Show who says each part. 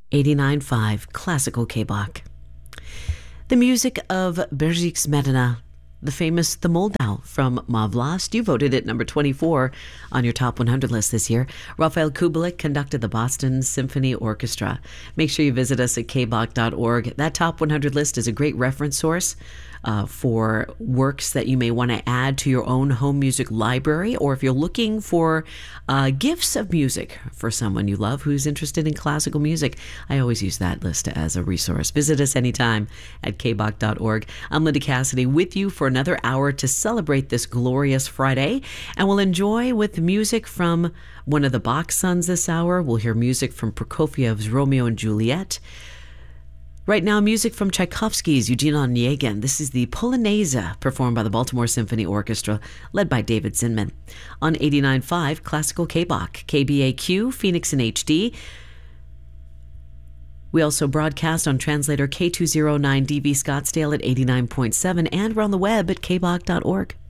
Speaker 1: 89.5 Classical K-Bach. The music of Berzix Medina, the famous The Moldau from Ma Vlast. You voted it number 24 on your top 100 list this year. Rafael Kubelik conducted the Boston Symphony Orchestra. Make sure you visit us at kbach.org. That top 100 list is a great reference source for works that you may want to add to your own home music library, or if you're looking for gifts of music for someone you love who's interested in classical music. I always use that list as a resource. Visit us anytime at kbach.org. I'm Linda Cassidy with you for another hour to celebrate this glorious Friday, and we'll enjoy with music from one of the Bach sons this hour. We'll hear music from Prokofiev's Romeo and Juliet. Right now, music from Tchaikovsky's Eugene Onegin. This is the Polonaise, performed by the Baltimore Symphony Orchestra, led by David Zinman. On 89.5 Classical K-Bach, KBAQ, Phoenix in HD. We also broadcast on translator K209DV Scottsdale at 89.7 and we're on the web at kbach.org.